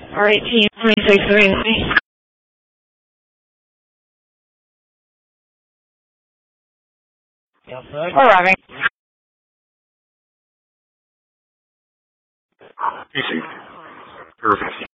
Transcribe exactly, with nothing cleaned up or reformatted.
R eighteen, twenty-six, three. Yes, sir. Arriving. Easy. Perfect.